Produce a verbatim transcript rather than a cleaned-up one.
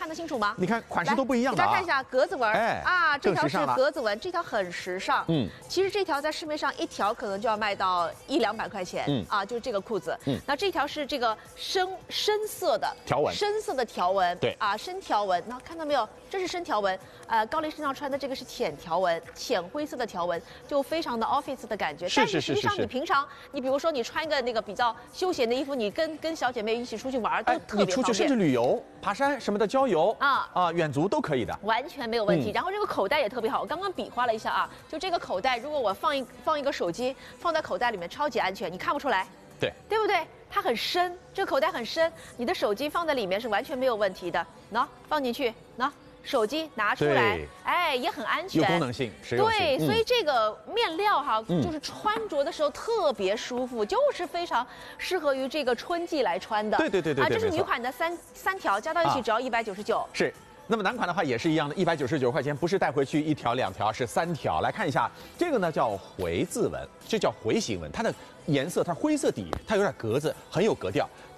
看得清楚吗？ 你看款式都不一样的啊。 大家看一下格子纹， 哎啊，这条是更时尚了格子纹，这条很时尚。 嗯， 其实这条在市面上一条可能就要卖到一两百块钱。 嗯啊，就是这个裤子。 嗯， 那这条是这个深深色的条纹， 深色的条纹。 对啊，深条纹。那看到没有？这是深条纹。呃，高丽身上穿的这个是浅条纹，浅灰色的条纹，就非常的 office 的感觉。 是是是是是。 但实际上你平常，你比如说你穿一个那个比较休闲的衣服，你跟跟小姐妹一起出去玩都特别方便。 你出去甚至旅游、爬山什么的郊游啊啊远足都可以的， 完全没有问题。 嗯、 然后这个口袋也特别好，我刚刚比划了一下啊，就这个口袋，如果我放一放一个手机放在口袋里面，超级安全，你看不出来， 对对不对？它很深，这个口袋很深，你的手机放在里面是完全没有问题的。喏，放进去，喏。手机拿出来，哎，也很安全， 有功能性，实用性。 对， 嗯、 所以这个面料哈， 嗯、 就是穿着的时候特别舒服，就是非常适合于这个春季来穿的。 对对对对啊，这是没错女款的三三条，加到一起只要一百九十九。 是。那么男款的话也是一样的，一百九十九块钱，不是带回去一条两条，是三条。来看一下，这个呢叫回字纹，这叫回形纹，它的颜色它灰色底，它有点格子，很有格调。